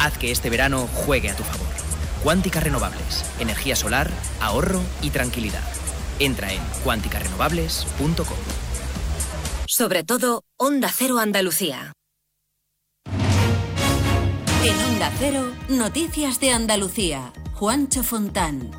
Haz que este verano juegue a tu favor. Quántica Renovables. Energía solar, ahorro y tranquilidad. Entra en quanticarenovables.com. Sobre todo, Onda Cero Andalucía. En Onda Cero, Noticias de Andalucía. Juancho Fontán.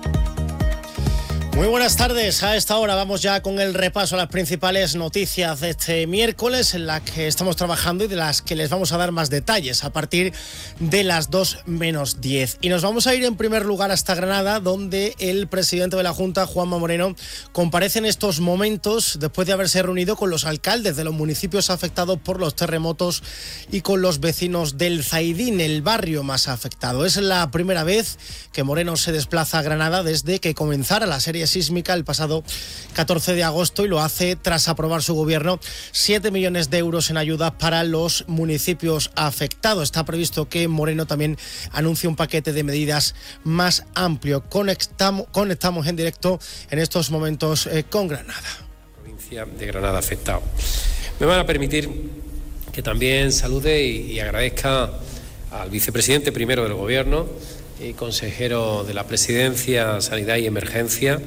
Muy buenas tardes, a esta hora vamos ya con el repaso a las principales noticias de este miércoles en las que estamos trabajando y de las que les vamos a dar más detalles a partir de las 2 menos 10. Y nos vamos a ir en primer lugar hasta Granada, donde el presidente de la Junta, Juanma Moreno, comparece en estos momentos después de haberse reunido con los alcaldes de los municipios afectados por los terremotos y con los vecinos del Zaidín, el barrio más afectado. Es la primera vez que Moreno se desplaza a Granada desde que comenzara la serie sísmica el pasado 14 de agosto y lo hace tras aprobar su gobierno 7 millones de euros en ayudas para los municipios afectados. Está previsto que Moreno también anuncie un paquete de medidas más amplio. Conectamos en directo en estos momentos con Granada. Provincia de Granada afectado. Me van a permitir que también salude y agradezca al vicepresidente primero del gobierno y consejero de la Presidencia, Sanidad y Emergencia,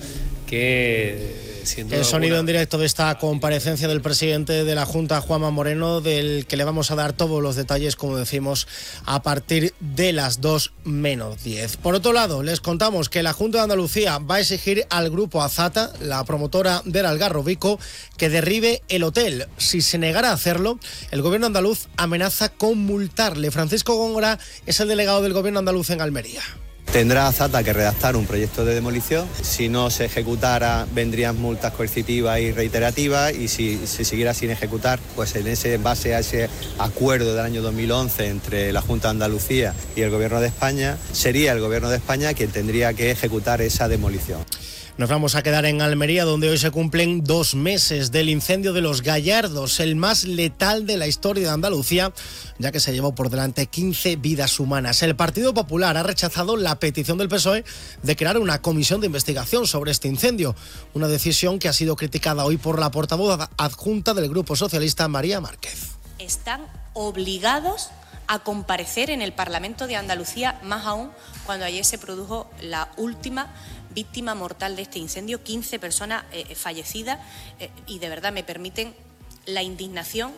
que sin duda el sonido en directo de esta comparecencia del presidente de la Junta, Juanma Moreno, del que le vamos a dar todos los detalles, como decimos, a partir de las 2 menos 10. Por otro lado, les contamos que la Junta de Andalucía va a exigir al grupo Azata, la promotora del Algarrobico, que derribe el hotel. Si se negara a hacerlo, el gobierno andaluz amenaza con multarle. Francisco Góngora es el delegado del gobierno andaluz en Almería. Tendrá Azata que redactar un proyecto de demolición. Si no se ejecutara, vendrían multas coercitivas y reiterativas, y si se siguiera sin ejecutar, pues en base a ese acuerdo del año 2011 entre la Junta de Andalucía y el Gobierno de España, sería el Gobierno de España quien tendría que ejecutar esa demolición. Nos vamos a quedar en Almería, donde hoy se cumplen 2 meses del incendio de Los Gallardos, el más letal de la historia de Andalucía, ya que se llevó por delante 15 vidas humanas. El Partido Popular ha rechazado la petición del PSOE de crear una comisión de investigación sobre este incendio, una decisión que ha sido criticada hoy por la portavoz adjunta del Grupo Socialista, María Márquez. Están obligados a comparecer en el Parlamento de Andalucía, más aún cuando ayer se produjo la última víctima mortal de este incendio, 15 personas fallecidas, y de verdad me permiten la indignación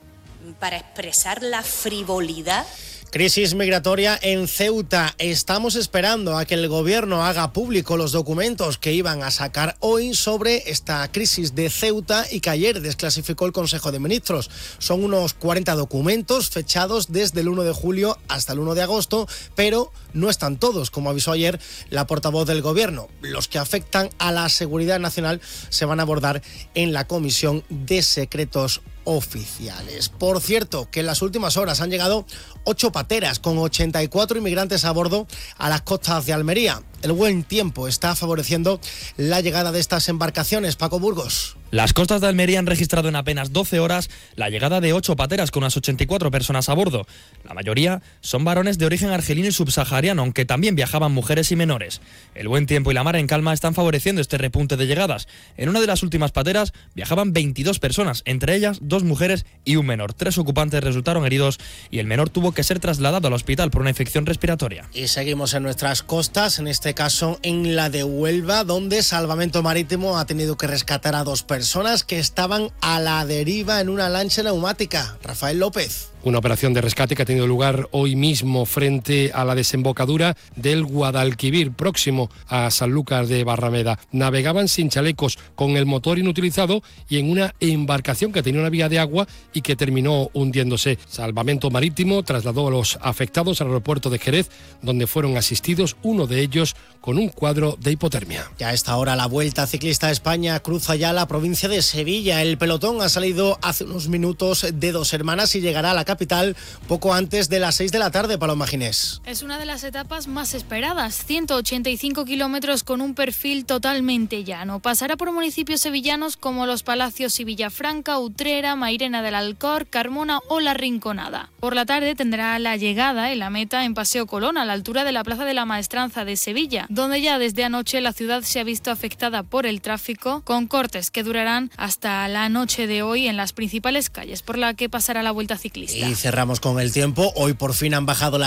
para expresar la frivolidad. Crisis migratoria en Ceuta. Estamos esperando a que el gobierno haga público los documentos que iban a sacar hoy sobre esta crisis de Ceuta y que ayer desclasificó el Consejo de Ministros. Son unos 40 documentos fechados desde el 1 de julio hasta el 1 de agosto, pero no están todos, como avisó ayer la portavoz del gobierno. Los que afectan a la seguridad nacional se van a abordar en la Comisión de Secretos Oficiales. Por cierto, que en las últimas horas han llegado 8 pateras con 84 inmigrantes a bordo a las costas de Almería. El buen tiempo está favoreciendo la llegada de estas embarcaciones. Paco Burgos. Las costas de Almería han registrado en apenas 12 horas la llegada de 8 pateras con unas 84 personas a bordo. La mayoría son varones de origen argelino y subsahariano, aunque también viajaban mujeres y menores. El buen tiempo y la mar en calma están favoreciendo este repunte de llegadas. En una de las últimas pateras viajaban 22 personas, entre ellas 2 mujeres y un menor. 3 ocupantes resultaron heridos y el menor tuvo que ser trasladado al hospital por una infección respiratoria. Y seguimos en nuestras costas, en este caso en la de Huelva, donde Salvamento Marítimo ha tenido que rescatar a 2 personas que estaban a la deriva en una lancha neumática. Rafael López. Una operación de rescate que ha tenido lugar hoy mismo frente a la desembocadura del Guadalquivir, próximo a Sanlúcar de Barrameda. Navegaban sin chalecos, con el motor inutilizado y en una embarcación que tenía una vía de agua y que terminó hundiéndose. Salvamento Marítimo trasladó a los afectados al aeropuerto de Jerez, donde fueron asistidos, uno de ellos con un cuadro de hipotermia. Ya a esta hora la Vuelta Ciclista a España cruza ya la provincia de Sevilla. El pelotón ha salido hace unos minutos de Dos Hermanas y llegará a la capital poco antes de las 6 de la tarde, Paloma Ginés. Es una de las etapas más esperadas, 185 kilómetros con un perfil totalmente llano. Pasará por municipios sevillanos como Los Palacios y Villafranca, Utrera, Mairena del Alcor, Carmona o La Rinconada. Por la tarde tendrá la llegada en la meta en Paseo Colón, a la altura de la Plaza de la Maestranza de Sevilla, donde ya desde anoche la ciudad se ha visto afectada por el tráfico, con cortes que durarán hasta la noche de hoy en las principales calles por la que pasará la Vuelta Ciclista. Y cerramos con el tiempo. Hoy por fin han bajado las